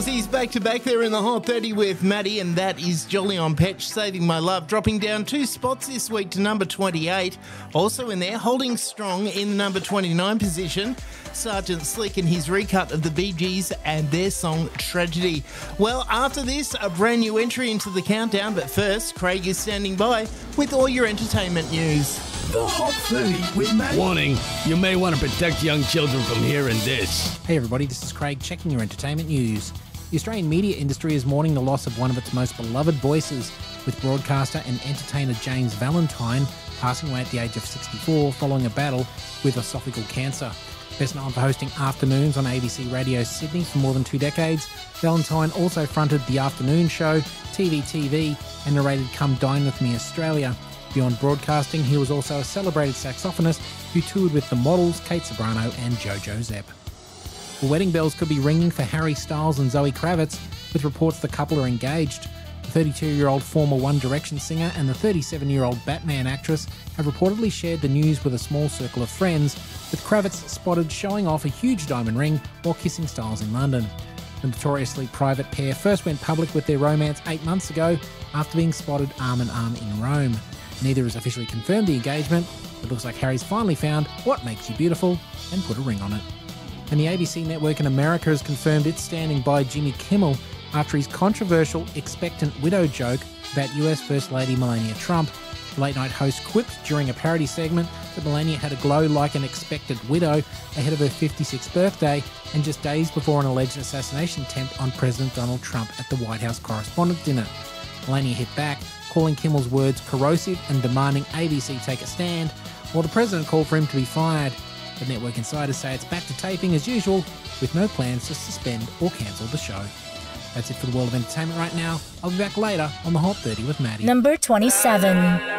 He's back-to-back there in the Hot 30 with Maddie, and that is Jolly on Petch, Saving My Love, dropping down 2 spots this week to number 28. Also in there, holding strong in the number 29 position, Sergeant Slick and his recut of the Bee Gees and their song Tragedy. Well, after this, a brand new entry into the countdown, but first, Craig is standing by with all your entertainment news. The Hot 30 with Maddie. Warning, you may want to protect young children from hearing this. Hey everybody, this is Craig checking your entertainment news. The Australian media industry is mourning the loss of one of its most beloved voices, with broadcaster and entertainer James Valentine passing away at the age of 64 following a battle with esophageal cancer. Best known for hosting afternoons on ABC Radio Sydney for more than 2 decades, Valentine also fronted The Afternoon Show, TV, and narrated Come Dine With Me Australia. Beyond broadcasting, he was also a celebrated saxophonist who toured with The Models, Kate Ceberano and Jojo Zepp. The wedding bells could be ringing for Harry Styles and Zoe Kravitz, with reports the couple are engaged. The 32-year-old former One Direction singer and the 37-year-old Batman actress have reportedly shared the news with a small circle of friends, with Kravitz spotted showing off a huge diamond ring while kissing Styles in London. The notoriously private pair first went public with their romance 8 months ago after being spotted arm in arm in Rome. Neither has officially confirmed the engagement, but it looks like Harry's finally found what makes you beautiful and put a ring on it. And the ABC network in America has confirmed it's standing by Jimmy Kimmel after his controversial expectant widow joke about US First Lady Melania Trump. The late-night host quipped during a parody segment that Melania had a glow like an expected widow ahead of her 56th birthday and just days before an alleged assassination attempt on President Donald Trump at the White House Correspondents' Dinner. Melania hit back, calling Kimmel's words corrosive and demanding ABC take a stand, while the president called for him to be fired. The network insiders say it's back to taping as usual, with no plans to suspend or cancel the show. That's it for the world of entertainment right now. I'll be back later on the Hot 30 with Maddie. Number 27.